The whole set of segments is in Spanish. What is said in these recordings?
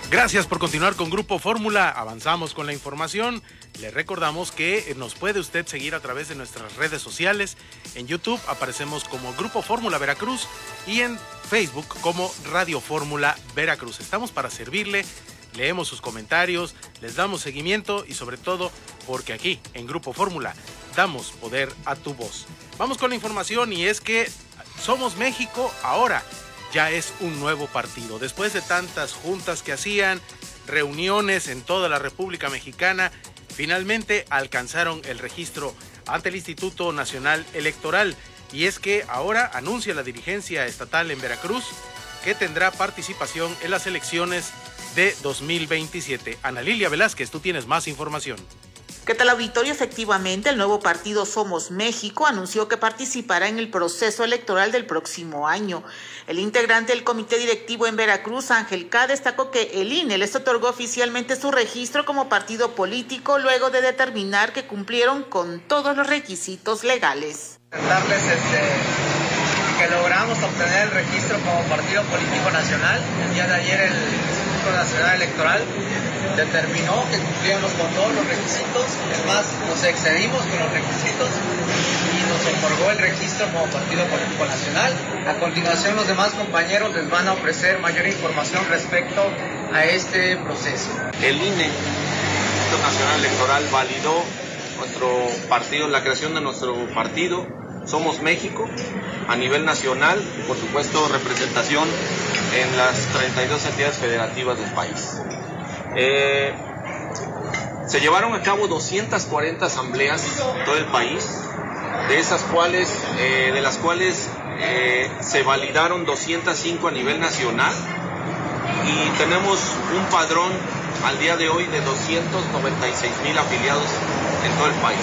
Gracias por continuar con Grupo Fórmula. Avanzamos con la información. Le recordamos que nos puede usted seguir a través de nuestras redes sociales. En YouTube aparecemos como Grupo Fórmula Veracruz y en Facebook como Radio Fórmula Veracruz. Estamos para servirle, leemos sus comentarios, les damos seguimiento y sobre todo porque aquí en Grupo Fórmula damos poder a tu voz. Vamos con la información y es que Somos México ahora ya es un nuevo partido. Después de tantas juntas que hacían, reuniones en toda la República Mexicana, finalmente alcanzaron el registro ante el Instituto Nacional Electoral. Y es que ahora anuncia la dirigencia estatal en Veracruz que tendrá participación en las elecciones de 2027. Ana Lilia Velázquez, tú tienes más información. ¿Qué tal, auditorio? Efectivamente, el nuevo partido Somos México anunció que participará en el proceso electoral del próximo año. El integrante del comité directivo en Veracruz, Ángel K., destacó que el INE les otorgó oficialmente su registro como partido político luego de determinar que cumplieron con todos los requisitos legales. Darles que logramos obtener el registro como partido político nacional. El día de ayer el Instituto Nacional Electoral determinó que cumplíamos con todos los requisitos, es más, nos excedimos con los requisitos y nos otorgó el registro como partido político nacional. A continuación los demás compañeros les van a ofrecer mayor información respecto a este proceso. El INE, Instituto Nacional Electoral, validó nuestro partido, la creación de nuestro partido Somos México a nivel nacional y por supuesto representación en las 32 entidades federativas del país. Se llevaron a cabo 240 asambleas en todo el país, de las cuales se validaron 205 a nivel nacional y tenemos un padrón al día de hoy de 296,000 afiliados en todo el país.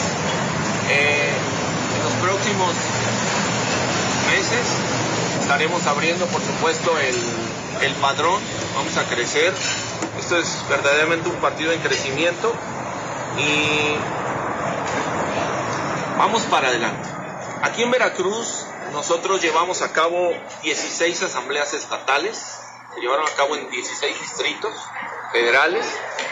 En los próximos meses estaremos abriendo, por supuesto, el padrón, vamos a crecer. Esto es verdaderamente un partido en crecimiento y vamos para adelante. Aquí en Veracruz nosotros llevamos a cabo 16 asambleas estatales, se llevaron a cabo en 16 distritos federales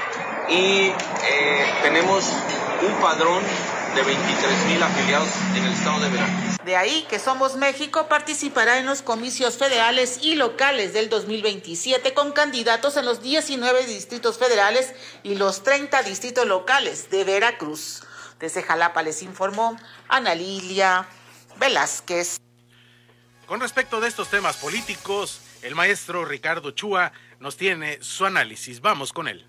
y tenemos un padrón de 23,000 afiliados en el estado de Veracruz. De ahí que Somos México participará en los comicios federales y locales del 2027 con candidatos en los 19 distritos federales y los 30 distritos locales de Veracruz. Desde Jalapa les informó Ana Lilia Velázquez. Con respecto de estos temas políticos, el maestro Ricardo Chua nos tiene su análisis. Vamos con él.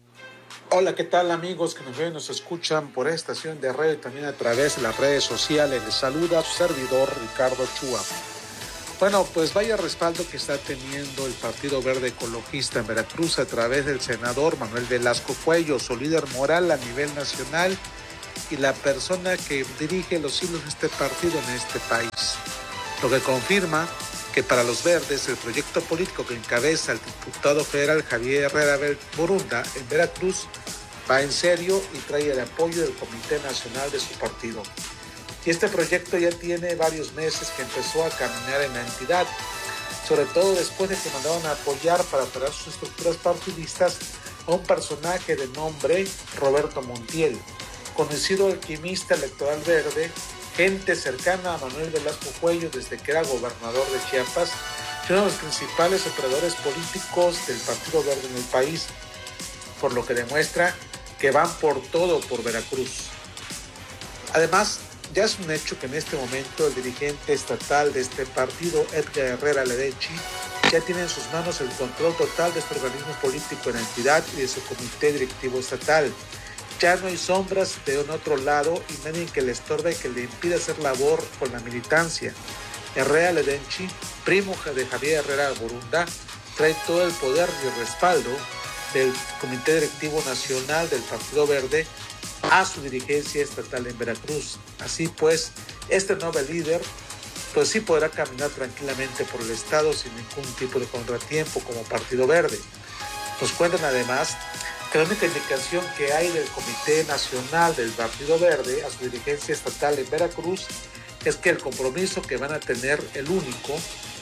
Hola, ¿qué tal, amigos que nos ven y nos escuchan por esta estación de radio y también a través de las redes sociales? Les saluda su servidor Ricardo Chua. Bueno, pues vaya respaldo que está teniendo el Partido Verde Ecologista en Veracruz a través del senador Manuel Velasco Cuello, su líder moral a nivel nacional y la persona que dirige los hilos de este partido en este país. Lo que confirma que para los verdes el proyecto político que encabeza el diputado federal Javier Herrera Borunda en Veracruz va en serio y trae el apoyo del Comité Nacional de su partido. Y este proyecto ya tiene varios meses que empezó a caminar en la entidad, sobre todo después de que mandaron a apoyar para operar sus estructuras partidistas a un personaje de nombre Roberto Montiel, conocido alquimista electoral verde, gente cercana a Manuel Velasco Cuello desde que era gobernador de Chiapas, y uno de los principales operadores políticos del Partido Verde en el país, por lo que demuestra que van por todo por Veracruz. Además, ya es un hecho que en este momento el dirigente estatal de este partido, Edgar Herrera Ledenchi, ya tiene en sus manos el control total de este organismo político en la entidad y de su comité directivo estatal. Ya no hay sombras de un otro lado y nadie que le estorbe que le impida hacer labor con la militancia. Herrera Ledenchi, primo de Javier Herrera Borunda, trae todo el poder y el respaldo del Comité Directivo Nacional del Partido Verde a su dirigencia estatal en Veracruz. Así pues, este nuevo líder pues sí podrá caminar tranquilamente por el estado sin ningún tipo de contratiempo como Partido Verde. Nos cuentan además que la única indicación que hay del Comité Nacional del Partido Verde a su dirigencia estatal en Veracruz es que el compromiso que van a tener, el único,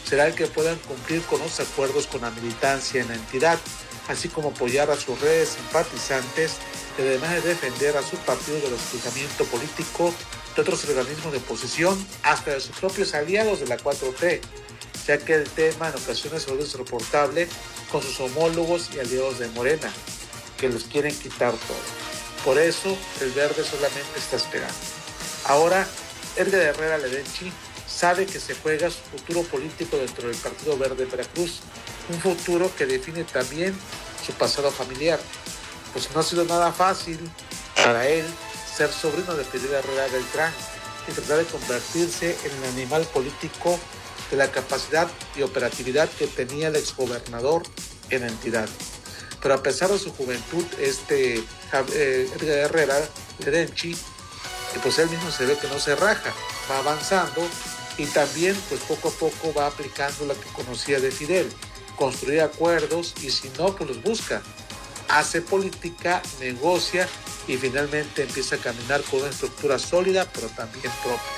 será el que puedan cumplir con los acuerdos con la militancia en la entidad, así como apoyar a sus redes simpatizantes y además de defender a su partido del excluyamiento político de otros organismos de oposición, hasta de sus propios aliados de la 4T, ya que el tema en ocasiones se vuelve insoportable con sus homólogos y aliados de Morena, que los quieren quitar todo. Por eso, el Verde solamente está esperando. Ahora, Edgar Herrera Ledenchi sabe que se juega su futuro político dentro del Partido Verde de Veracruz, un futuro que define también su pasado familiar, pues no ha sido nada fácil para él ser sobrino de Fidel Herrera Beltrán y tratar de convertirse en el animal político de la capacidad y operatividad que tenía el exgobernador en la entidad. Pero a pesar de su juventud, Edgar Herrera Ledenchi, pues él mismo se ve que no se raja, va avanzando y también pues poco a poco va aplicando lo que conocía de Fidel, construir acuerdos y si no, pues los busca, hace política, negocia y finalmente empieza a caminar con una estructura sólida pero también propia.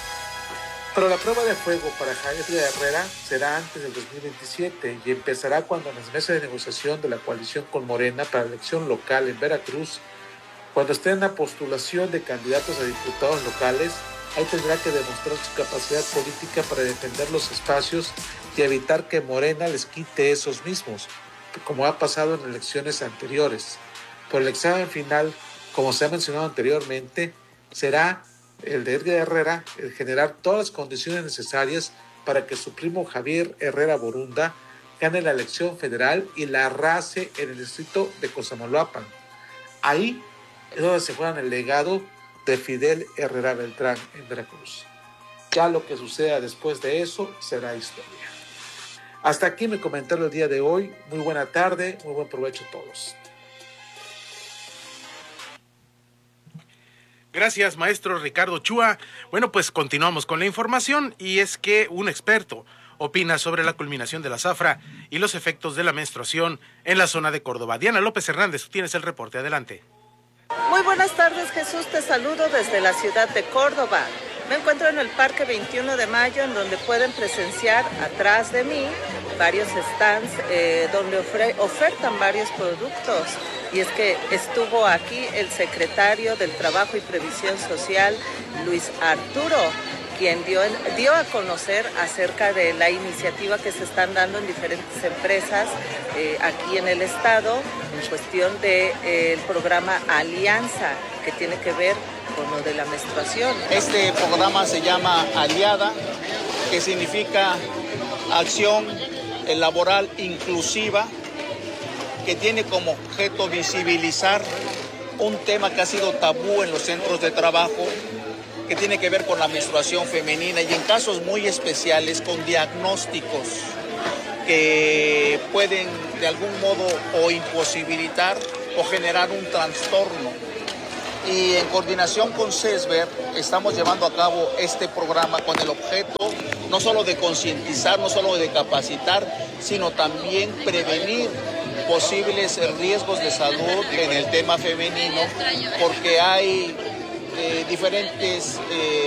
Pero la prueba de fuego para Edgar Herrera será antes del 2027 y empezará cuando en las mesas de negociación de la coalición con Morena para la elección local en Veracruz, cuando esté en la postulación de candidatos a diputados locales, ahí tendrá que demostrar su capacidad política para defender los espacios y evitar que Morena les quite esos mismos, como ha pasado en elecciones anteriores. Pero el examen final, como se ha mencionado anteriormente, será el de Edgar Herrera, el generar todas las condiciones necesarias para que su primo Javier Herrera Borunda gane la elección federal y la arrase en el distrito de Cosamaloapan. Ahí es donde se juegan el legado de Fidel Herrera Beltrán en Veracruz. Ya lo que suceda después de eso será historia. Hasta aquí mi comentario del día de hoy. Muy buena tarde, muy buen provecho a todos. Gracias, maestro Ricardo Chua. Bueno, pues continuamos con la información y es que un experto opina sobre la culminación de la zafra y los efectos de la menstruación en la zona de Córdoba. Diana López Hernández, tú tienes el reporte, adelante. Muy buenas tardes, Jesús, te saludo desde la ciudad de Córdoba. Me encuentro en el Parque 21 de Mayo, en donde pueden presenciar atrás de mí varios stands donde ofertan varios productos. Y es que estuvo aquí el secretario del Trabajo y Previsión Social, Luis Arturo, quien dio a conocer acerca de la iniciativa que se están dando en diferentes empresas aquí en el estado, en cuestión del programa Alianza, que tiene que ver con lo de la menstruación. Este programa se llama Aliada, que significa Acción Laboral Inclusiva, que tiene como objeto visibilizar un tema que ha sido tabú en los centros de trabajo, que tiene que ver con la menstruación femenina y en casos muy especiales con diagnósticos que pueden de algún modo o imposibilitar o generar un trastorno. Y en coordinación con CESBER estamos llevando a cabo este programa con el objeto no solo de concientizar, no solo de capacitar, sino también prevenir posibles riesgos de salud en el tema femenino, porque hay diferentes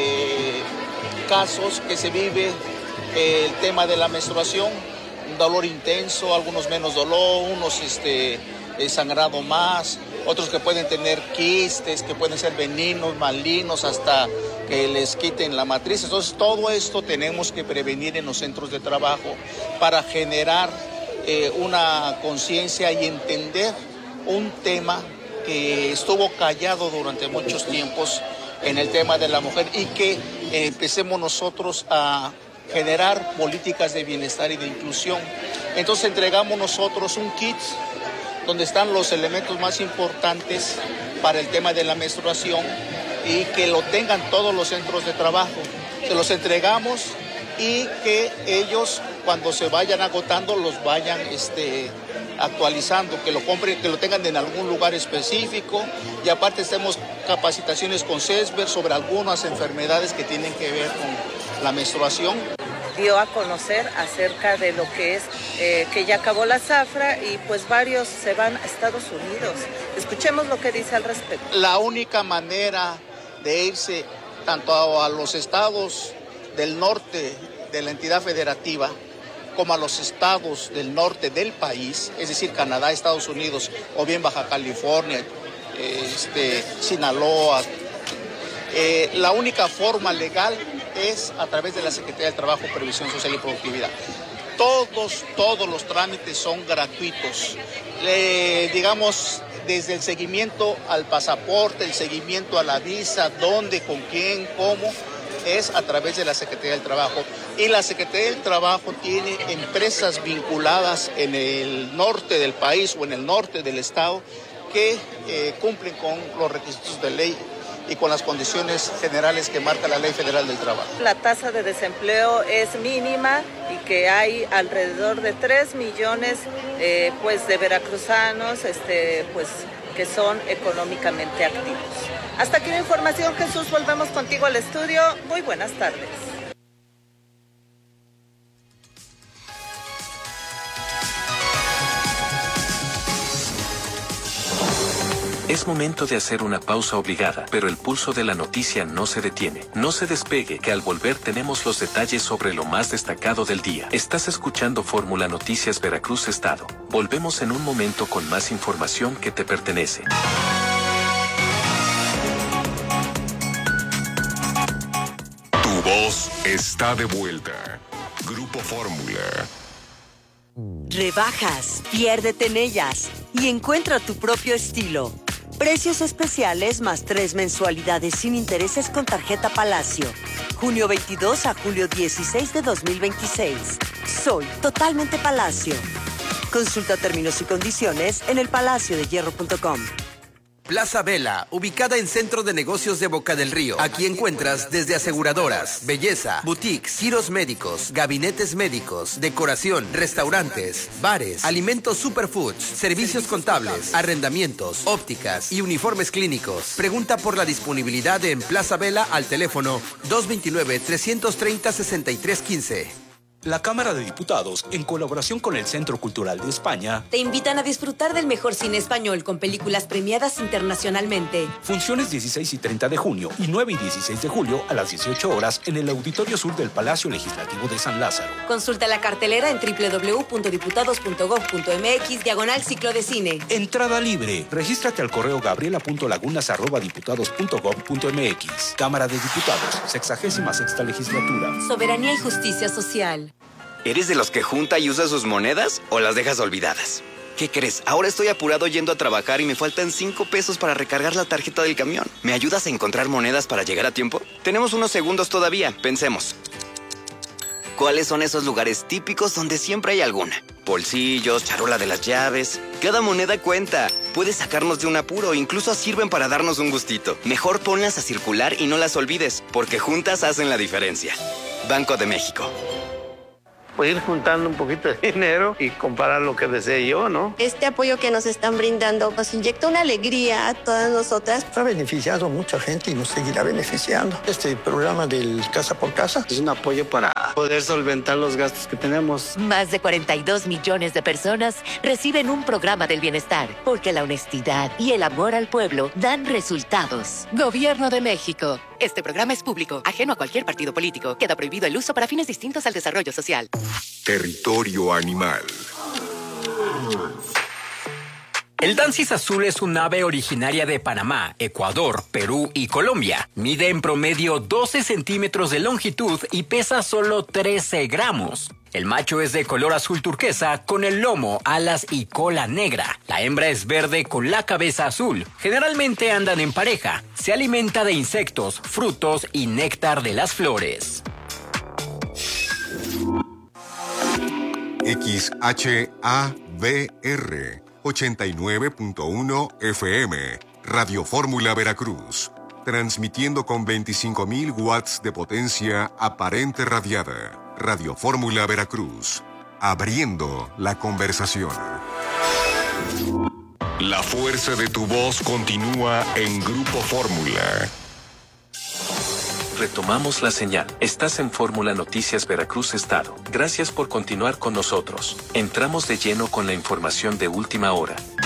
casos que se vive el tema de la menstruación, un dolor intenso, algunos menos dolor, unos sangrado más, otros que pueden tener quistes, que pueden ser benignos, malignos, hasta que les quiten la matriz. Entonces todo esto tenemos que prevenir en los centros de trabajo para generar una conciencia y entender un tema que estuvo callado durante muchos tiempos en el tema de la mujer y que empecemos nosotros a generar políticas de bienestar y de inclusión. Entonces entregamos nosotros un kit donde están los elementos más importantes para el tema de la menstruación y que lo tengan todos los centros de trabajo. Se los entregamos y que ellos cuando se vayan agotando los vayan actualizando, que lo compren, que lo tengan en algún lugar específico y aparte hacemos capacitaciones con CESBER sobre algunas enfermedades que tienen que ver con la menstruación. Dio a conocer acerca de lo que es que ya acabó la zafra y pues varios se van a Estados Unidos. Escuchemos lo que dice al respecto. La única manera de irse tanto a los estados del norte de la entidad federativa como a los estados del norte del país, es decir, Canadá, Estados Unidos o bien Baja California, Sinaloa. La única forma legal es a través de la Secretaría del Trabajo, Previsión Social y Productividad. Todos los trámites son gratuitos. Digamos, desde el seguimiento al pasaporte, el seguimiento a la visa, dónde, con quién, cómo, es a través de la Secretaría del Trabajo. Y la Secretaría del Trabajo tiene empresas vinculadas en el norte del país o en el norte del estado que cumplen con los requisitos de ley y con las condiciones generales que marca la Ley Federal del Trabajo. La tasa de desempleo es mínima y que hay alrededor de 3 millones de veracruzanos que son económicamente activos. Hasta aquí la información, Jesús. Volvemos contigo al estudio. Muy buenas tardes. Es momento de hacer una pausa obligada, pero el pulso de la noticia no se detiene. No se despegue, que al volver tenemos los detalles sobre lo más destacado del día. Estás escuchando Fórmula Noticias Veracruz Estado. Volvemos en un momento con más información que te pertenece. Tu voz está de vuelta. Grupo Fórmula. Rebajas, piérdete en ellas y encuentra tu propio estilo. Precios especiales más 3 mensualidades sin intereses con tarjeta Palacio. Junio 22 a julio 16 de 2026. Soy totalmente Palacio. Consulta términos y condiciones en elpalaciodehierro.com. Plaza Vela, ubicada en Centro de Negocios de Boca del Río. Aquí encuentras desde aseguradoras, belleza, boutiques, giros médicos, gabinetes médicos, decoración, restaurantes, bares, alimentos superfoods, servicios contables, arrendamientos, ópticas y uniformes clínicos. Pregunta por la disponibilidad en Plaza Vela al teléfono 229-330-6315. La Cámara de Diputados, en colaboración con el Centro Cultural de España, te invitan a disfrutar del mejor cine español con películas premiadas internacionalmente. Funciones 16 y 30 de junio y 9 y 16 de julio a las 18 horas en el Auditorio Sur del Palacio Legislativo de San Lázaro. Consulta la cartelera en www.diputados.gov.mx/ciclo de cine. Entrada libre. Regístrate al correo gabriela.lagunas@diputados.gov.mx. Cámara de Diputados, 66ª Legislatura. Soberanía y justicia social. ¿Eres de los que junta y usa sus monedas o las dejas olvidadas? ¿Qué crees? Ahora estoy apurado yendo a trabajar y me faltan 5 pesos para recargar la tarjeta del camión. ¿Me ayudas a encontrar monedas para llegar a tiempo? Tenemos unos segundos todavía. Pensemos. ¿Cuáles son esos lugares típicos donde siempre hay alguna? Bolsillos, charola de las llaves. Cada moneda cuenta. Puede sacarnos de un apuro, incluso sirven para darnos un gustito. Mejor ponlas a circular y no las olvides, porque juntas hacen la diferencia. Banco de México. Pues ir juntando un poquito de dinero y comprar lo que desee yo, ¿no? Este apoyo que nos están brindando nos inyecta una alegría a todas nosotras. Ha beneficiado a mucha gente y nos seguirá beneficiando. Este programa del Casa por Casa es un apoyo para poder solventar los gastos que tenemos. Más de 42 millones de personas reciben un programa del bienestar, porque la honestidad y el amor al pueblo dan resultados. Gobierno de México. Este programa es público, ajeno a cualquier partido político. Queda prohibido el uso para fines distintos al desarrollo social. Territorio animal. El dancis azul es un ave originaria de Panamá, Ecuador, Perú y Colombia. Mide en promedio 12 centímetros de longitud y pesa solo 13 gramos. El macho es de color azul turquesa con el lomo, alas y cola negra. La hembra es verde con la cabeza azul. Generalmente andan en pareja. Se alimenta de insectos, frutos y néctar de las flores. XHAVR 89.1 FM, Radio Fórmula Veracruz, transmitiendo con 25.000 watts de potencia aparente radiada. Radio Fórmula Veracruz, abriendo la conversación. La fuerza de tu voz continúa en Grupo Fórmula. Retomamos la señal. Estás en Fórmula Noticias Veracruz Estado. Gracias por continuar con nosotros. Entramos de lleno con la información de última hora.